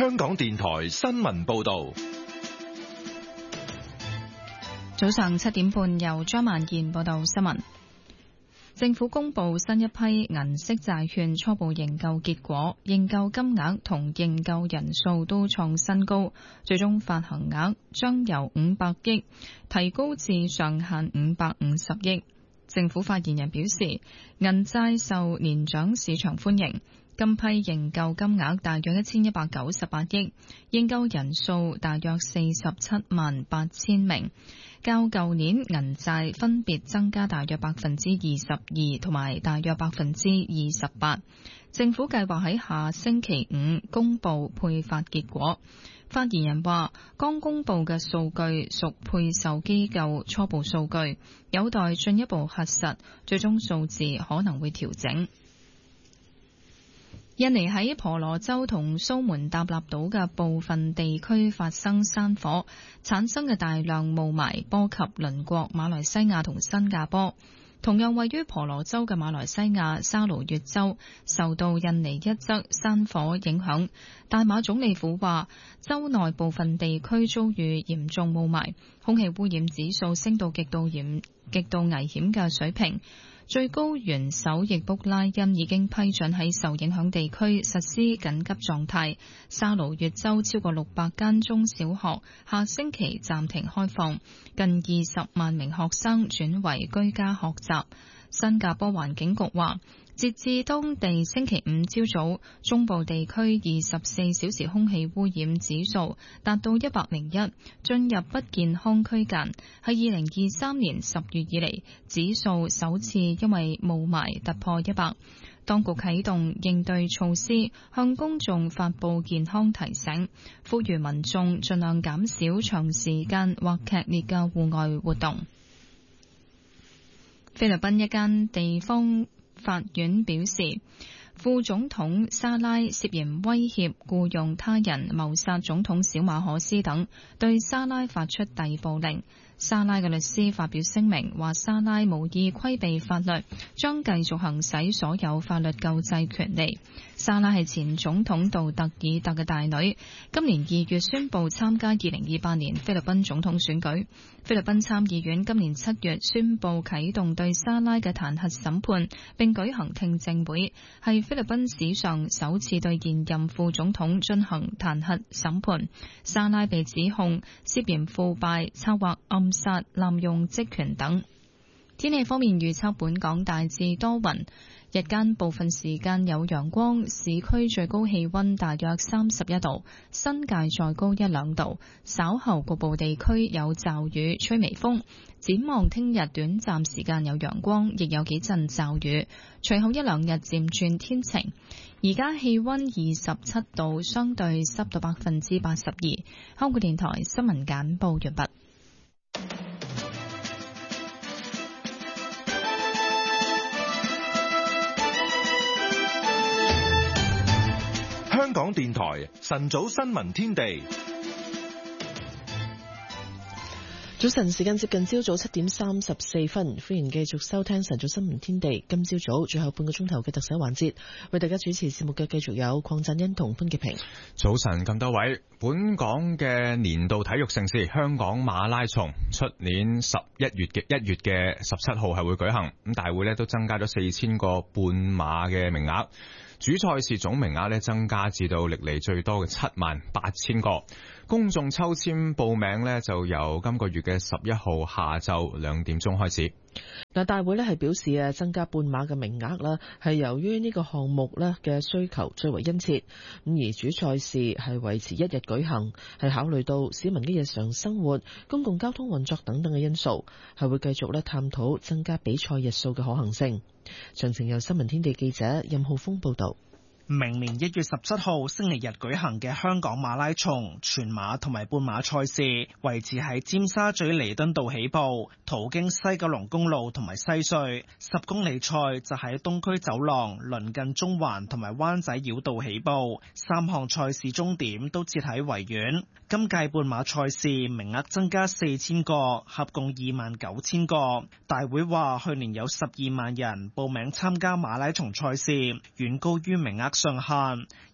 香港電台新聞報道。 早上7點半，由張曼燕報道新聞。政府公布新一批銀色債券初步認購結果，認購金額同認購人數都創新高，最終發行額將由500億提高至上限550億。政府發言人表示，銀債受年長市場歡迎，今批認購金額大約1198億，認購人數大約47萬8千名。較舊年銀債分別增加大約22%同埋大約28%。政府計劃喺下星期5公布配發結果。發言人話，剛公布嘅數據屬配售機構初步數據，有待進一步核實，最終數字可能會調整。印尼喺婆羅洲同蘇門答臘島嘅部分地區發生山火，產生嘅大量霧霾波及鄰國馬來西亞同新加坡。同樣位於婆羅洲嘅馬來西亞沙勞越州受到印尼一則山火影響，大馬總理府話州內部分地區遭遇嚴重霧霾，空氣污染指數升到極度危險嘅水平。最高元首易卜拉欣已經批准喺受影響地區實施緊急狀態。沙勞越州超過600間中小學下星期暫停開放，近20萬名學生轉為居家學習。新加坡環境局話，截至當地星期五朝早，中部地區24小時空氣污染指數達到101，進入不健康區間，係2023年10月以嚟指數首次因為霧霾突破100。當局啟動應對措施，向公眾發布健康提醒，呼籲民眾盡量減少長時間或劇烈嘅戶外活動。菲律賓一間地方法院表示，副總統沙拉涉嫌威脅僱用他人謀殺總統小馬可斯等，對沙拉發出逮捕令。沙拉嘅律師發表聲明，話沙拉無意規避法律，將繼續行使所有法律救濟權利。沙拉係前總統杜特爾特嘅大女，今年2月宣布參加2028年菲律賓總統選舉。菲律賓參議院今年7月宣布啟動對沙拉嘅彈劾審判，並舉行聽證會，係菲律賓史上首次對現任副總統進行彈劾審判。沙拉被指控涉嫌腐敗、策劃暗殺、濫用職權等。天氣方面預測，本港大致多雲，日間部分時間有陽光，市區最高氣溫大約31度，新界再高1-2度。稍後局部地區有驟雨，吹微風。展望聽日短暫時間有陽光，亦有幾陣驟雨，隨後1-2日漸轉天晴。而家氣溫27度，相對濕度82%。香港電台新聞簡報完畢。 香港電台晨早新聞天地， 早晨時間接近朝早7點34分，歡迎繼續收聽晨早新聞天地。今朝早最後半個鐘頭嘅特首環節，為大家主持節目嘅繼續有鄺振恩同潘潔平。 早晨咁多位，本港嘅年度體育盛事香港馬拉松，出年1月嘅17號係會舉行，咁大會呢都增加咗4000個半馬嘅名額。主賽事總名額增加至到歷嚟最多嘅78000個，公眾抽籤報名就由今個月嘅11號下晝2點鐘開始。 嗱，大會係表示增加半馬嘅名額啦，係由於呢個項目嘅需求最為殷切，咁而主賽事係維持1日舉行，係考慮到市民嘅日常生活、公共交通運作等等嘅因素，係會繼續探討增加比賽日數嘅可行性。詳情由新聞天地記者任浩峰報道。 明年1月17號星期日舉行嘅香港馬拉松全馬同埋半馬賽事，維持喺尖沙咀彌敦道起步，途經西九龍公路同埋西隧。10公里賽就喺東區走廊鄰近中環同埋灣仔繞道起步，3項賽事終點都設喺維園。今屆半馬賽事名額增加4000個，合共29000個。大會話去年有12萬人報名參加馬拉松賽事，遠高於名額上限。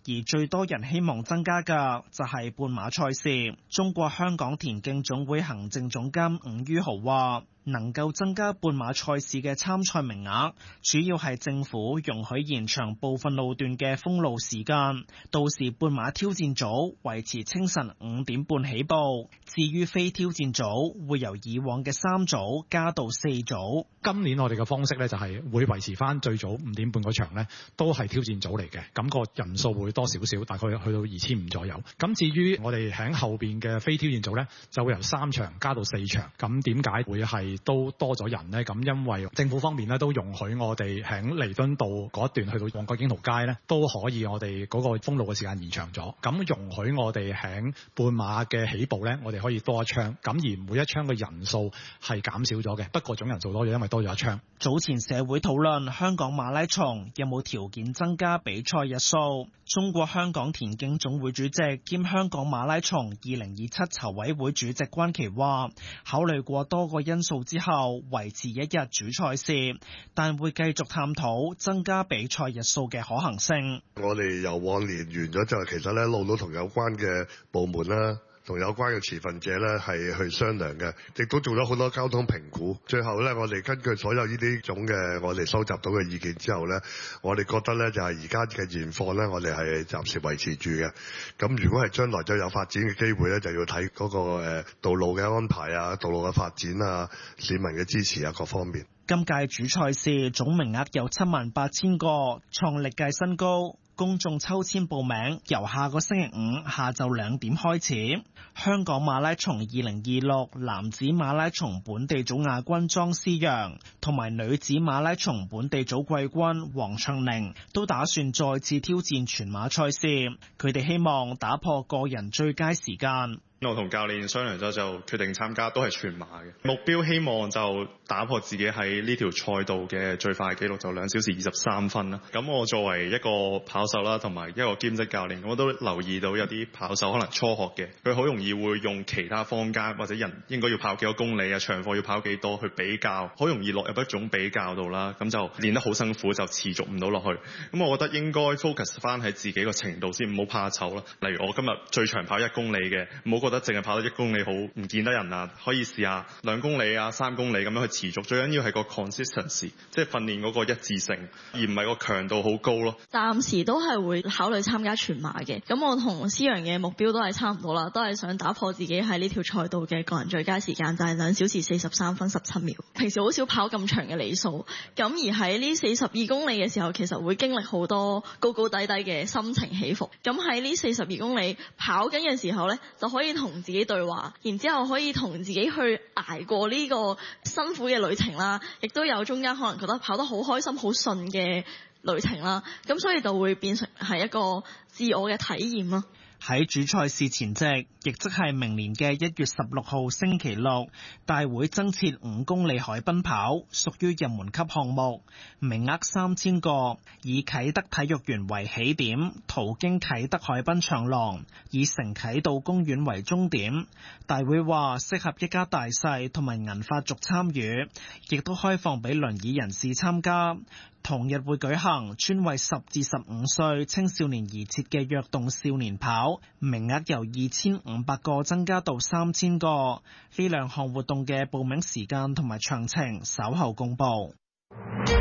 而最多人希望增加嘅就係半馬賽事。中國香港田徑總會行政總監伍於豪話，能夠增加半馬賽事嘅參賽名額，主要係政府容許延長部分路段嘅封路時間，到時半馬挑戰組維持清晨5點半起步，至於非挑戰組會由以往嘅3組加到4組。 今年我哋嘅方式咧就係會維持翻最早5點半嗰場咧都係挑戰組嚟嘅，咁個人數會多少少，大概去到2500左右。咁至於我哋喺後邊嘅非挑戰組咧，就會由3場加到4場。咁點解會係都多咗人呢？咁因為政府方面咧都容許我哋喺彌敦道嗰一段去到旺角經圖街咧都可以我哋嗰個封路嘅時間延長咗，咁容許我哋喺半馬嘅起步咧，我哋可以多一槍，咁而每一槍嘅人數係減少咗嘅，不過總人數多咗，因為多咗一槍。 早前社會討論香港馬拉松有冇條件增加比賽日數，中國香港田徑總會主席兼香港馬拉松2027籌委會主席關祺話，考慮過多個因素之後維持一日主賽事，但會繼續探討增加比賽日數嘅可行性。 我哋由往年完咗之後，其實咧一路都同有關嘅部門啦，同有關嘅持份者咧係去商量嘅，亦都做咗好多交通評估。最後咧，我哋根據所有呢啲種嘅我哋收集到嘅意見之後咧，我哋覺得咧就係而家嘅現況咧，我哋係暫時維持住嘅。咁如果係將來再有發展嘅機會咧，就要睇嗰個道路嘅安排啊、道路嘅發展啊、市民嘅支持啊各方面。 今屆主賽事總名額有78000個，創歷屆新高。公眾抽籤報名，由下個星期5下晝2點開始。香港馬拉松2026男子馬拉松本地組亞軍莊思陽同埋女子馬拉松本地組季軍黃暢寧都打算再次挑戰全馬賽事，佢哋希望打破個人最佳時間。 我同教練商量咗就決定參加，都係全馬嘅目標，希望就打破自己喺呢條賽道嘅最快紀錄，就2小時23分啦。咁我作為一個跑手啦，同埋一個兼職教練，我都留意到有啲跑手可能初學嘅，佢好容易會用其他坊間或者人應該要跑幾多公里啊，長課要跑幾多去比較，好容易落入一種比較度啦。咁就練得好辛苦，就持續唔到落去。咁我覺得應該 focus 翻喺自己個程度先，唔好怕醜啦。例如我今日最長跑1公里嘅，唔好覺得淨係跑得1公里好唔見得人啊，可以試下2公里啊、3公里咁樣去持續。最緊要係個 consistency， 即係訓練嗰個一致性，而唔係個強度好高咯。 暫時都係會考慮參加全馬嘅。咁我同思陽嘅目標都係差唔多啦，都係想打破自己喺呢條賽道嘅個人最佳時間，就係2小時43分17秒。平時好少跑咁長嘅里數，咁而喺呢42公里嘅時候，其實會經歷好多高高低低嘅心情起伏。咁喺呢42公里跑緊嘅時候呢，就可以同自己對話，然之後可以同自己去捱過呢個辛苦嘅旅程啦，亦都有中間可能覺得跑得好開心、好順嘅旅程啦，咁所以就會變成係一個自我嘅體驗咯。 喺主賽事前夕，亦即係明年嘅1月16號星期六，大會增設5公里海濱跑，屬於入門級項目，名額3000個，以啟德體育園為起點，途經啟德海濱長廊，以城啟道公園為終點。大會話適合一家大細同埋銀髮族參與，亦都開放俾輪椅人士參加。同日會舉行專為10至15歲青少年而設嘅躍動少年跑，名額由2500個增加到3000個。呢兩項活動嘅報名時間同埋詳情稍後公佈。